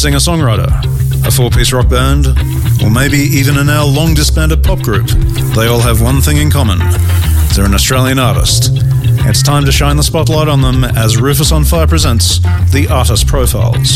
singer-songwriter, a four-piece rock band, or maybe even a now long-disbanded pop group, they all have one thing in common. They're an Australian artist. It's time to shine the spotlight on them as Rufus on Fire presents the Artist Profiles.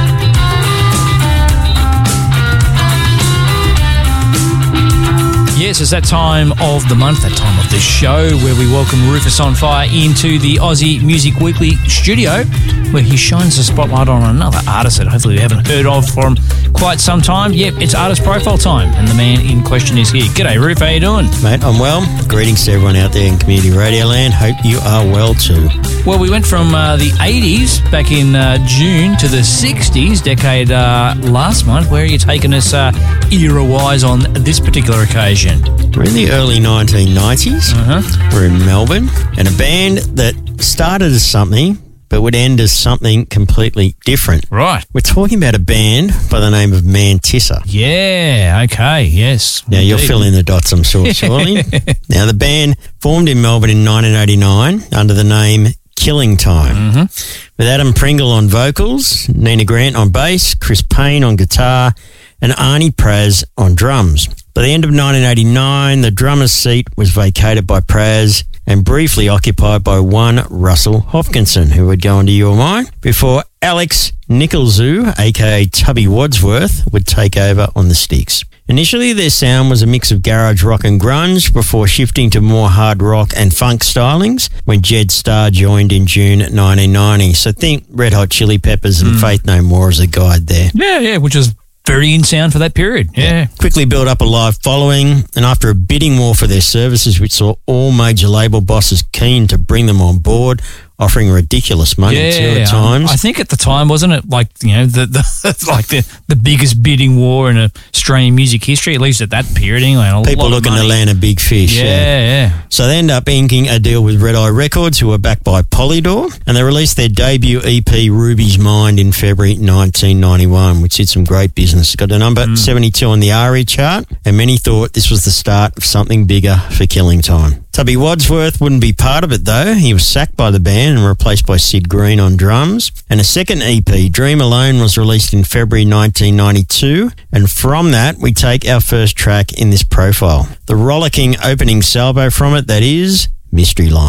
Yes, it's that time of the month, that time of the show where we welcome Rufus on Fire into the Aussie Music Weekly studio, where he shines the spotlight on another artist that hopefully we haven't heard of for quite some time. Yep, it's artist profile time, and the man in question is here. G'day, Ruf, how you doing? Mate, I'm well. Greetings to everyone out there in Community Radio Land. Hope you are well too. Well, we went from the 80s back in June to the 60s decade last month. Where are you taking us era-wise on this particular occasion? We're in the early 1990s. We're in Melbourne, and a band that started as something but would end as something completely different. Right. We're talking about a band by the name of Mantissa. Yeah, okay, yes. Now, you'll fill in the dots, I'm sure, surely. Now, the band formed in Melbourne in 1989 under the name Killing Time, with Adam Pringle on vocals, Nina Grant on bass, Chris Payne on guitar, and Arnie Praz on drums. By the end of 1989, the drummer's seat was vacated by Praz and briefly occupied by one Russell Hopkinson, who would go into Your Mind, before Alex Nicholzoo, aka Tubby Wadsworth, would take over on the sticks. Initially, their sound was a mix of garage rock and grunge before shifting to more hard rock and funk stylings when Jed Starr joined in June 1990. So think Red Hot Chili Peppers and Faith No More as a guide there. Yeah, which is very in sound for that period. Yeah. Quickly built up a live following, and after a bidding war for their services, which saw all major label bosses keen to bring them on board, offering ridiculous money at times. I think at the time, wasn't it like, you know, the biggest bidding war in Australian music history, at least at that period anyway. People looking to land a big fish. Yeah. So they end up inking a deal with Red Eye Records, who are backed by Polydor, and they released their debut EP, Ruby's Mind, in February 1991, which did some great business. Got a number 72 on the RE chart, and many thought this was the start of something bigger for Killing Time. Tubby Wadsworth wouldn't be part of it, though. He was sacked by the band and replaced by Sid Green on drums. And a second EP, Dream Alone, was released in February 1992. And from that, we take our first track in this profile. The rollicking opening salvo from it, that is Mystery Line.